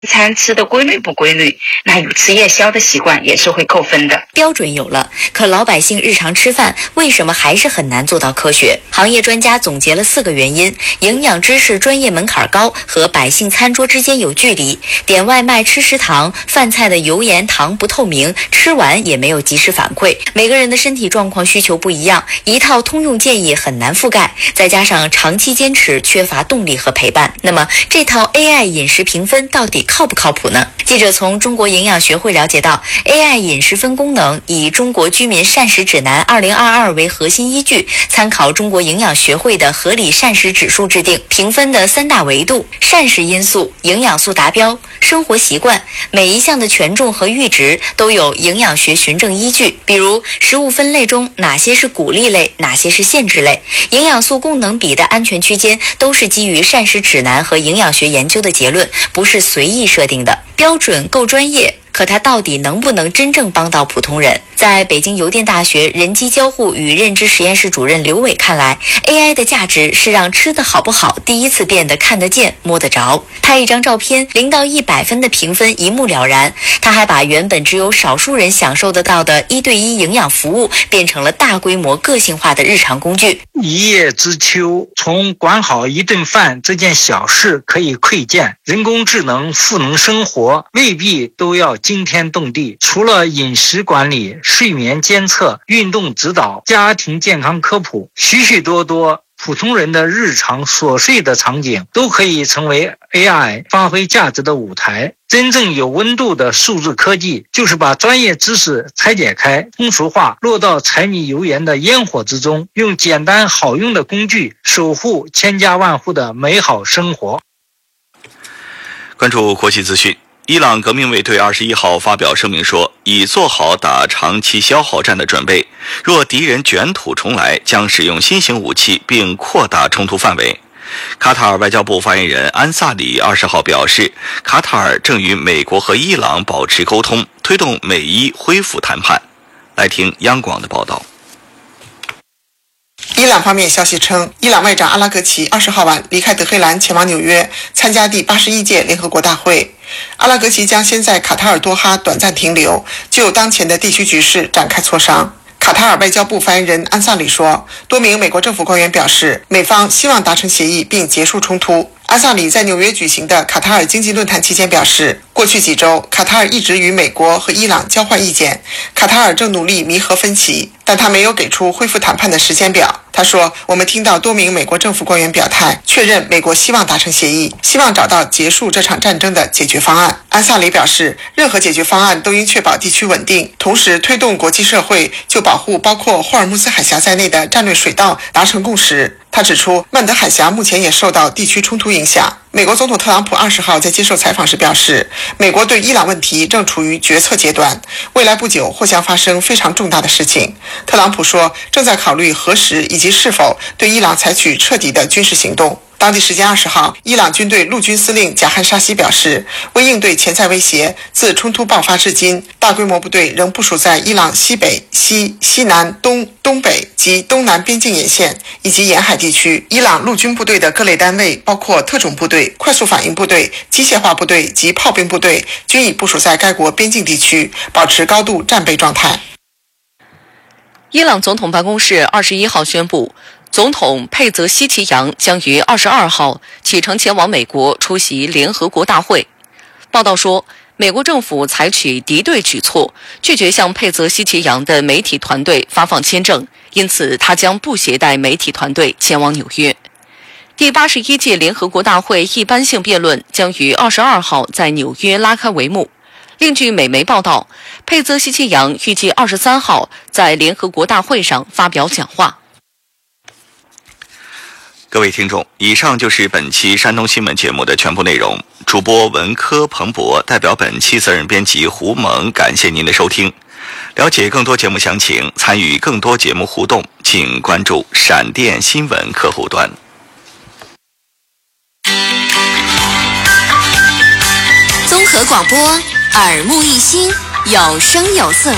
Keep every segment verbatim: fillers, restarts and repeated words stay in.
餐吃的规律不规律，那有吃夜宵的习惯也是会扣分的。 标准有了，可老百姓日常吃饭为什么还是很难做到科学？行业专家总结了四个原因：营养知识专业门槛高，和百姓餐桌之间有距离，点外卖吃食堂，饭菜的油盐糖不透明，吃完也没有及时反馈。每个人的身体状况需求不一样，一套通用建议很难覆盖，再加上长期坚持缺乏动力和陪伴，那么这套 A I 饮食评分到底靠不靠谱呢？记者从中国营养学会了解到， A I 饮食分功能以中国居民膳食指南二零二二为核心依据，参考中国营养学会的合理膳食指数制定评分的三大维度：膳食因素、营养素达标、生活习惯。每一项的权重和阈值都有营养学循证依据，比如食物分类中哪些是鼓励类，哪些是限制类，营养素功能比的安全区间都是基于膳食指南和营养学研究的结论，不是随意设定的。标准够专业，可它到底能不能真正帮到普通人？在北京邮电大学人机交互与认知实验室主任刘伟看来， A I 的价值是让吃的好不好第一次变得看得见摸得着。拍一张照片，零到一百分的评分一目了然。他还把原本只有少数人享受得到的一对一营养服务变成了大规模个性化的日常工具。 一叶知秋，从管好一顿饭这件小事可以窥见，人工智能赋能生活未必都要惊天动地。除了饮食管理、睡眠监测、运动指导、家庭健康科普，许许多多普通人的日常琐碎的场景都可以成为 A I 发挥价值的舞台。真正有温度的数字科技，就是把专业知识拆解开、通俗化，落到柴米油盐的烟火之中，用简单好用的工具守护千家万户的美好生活。 关注国际资讯。伊朗革命卫队二十一号发表声明说，已做好打长期消耗战的准备，若敌人卷土重来，将使用新型武器并扩大冲突范围。卡塔尔外交部发言人安萨里二十号表示，卡塔尔正与美国和伊朗保持沟通，推动美伊恢复谈判。来听央广的报道。 伊朗方面消息称，伊朗外长阿拉格齐二十号晚离开德黑兰前往纽约参加第八十一届联合国大会。阿拉格齐将先在卡塔尔多哈短暂停留，就当前的地区局势展开磋商。卡塔尔外交部发言人安萨里说，多名美国政府官员表示，美方希望达成协议并结束冲突。安萨里在纽约举行的卡塔尔经济论坛期间表示，过去几周，卡塔尔一直与美国和伊朗交换意见，卡塔尔正努力弥合分歧，但他没有给出恢复谈判的时间表。他说，我们听到多名美国政府官员表态，确认美国希望达成协议，希望找到结束这场战争的解决方案。安萨里表示，任何解决方案都应确保地区稳定，同时推动国际社会就保护包括霍尔木兹海峡在内的战略水道达成共识。他指出，曼德海峡目前也受到地区冲突影响。美国总统特朗普二十号在接受采访时表示，美国对伊朗问题正处于决策阶段，未来不久或将发生非常重大的事情。特朗普说，正在考虑何时以及是否对伊朗采取彻底的军事行动。当地时间二十号，伊朗军队陆军司令贾汉沙西表示，为应对潜在威胁，自冲突爆发至今，大规模部队仍部署在伊朗西北、西、西南、东、东北及东南边境沿线以及沿海地区。伊朗陆军部队的各类单位，包括特种部队、快速反应部队、机械化部队及炮兵部队，均已部署在该国边境地区，保持高度战备状态。 伊朗总统办公室二十一号宣布，总统佩泽希奇扬将于二十二号启程前往美国出席联合国大会。报道说，美国政府采取敌对举措，拒绝向佩泽希奇扬的媒体团队发放签证，因此他将不携带媒体团队前往纽约。第八十一届联合国大会一般性辩论将于二十二号在纽约拉开帷幕。另据美媒报道，佩泽希奇扬预计二十三号在联合国大会上发表讲话。 各位听众，以上就是本期山东新闻节目的全部内容。主播文科彭博代表本期责任编辑胡萌，感谢您的收听。了解更多节目详情，参与更多节目互动，请关注闪电新闻客户端。 综合广播，耳目一新，有声有色。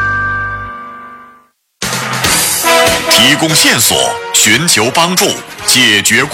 提供线索，寻求帮助， 解决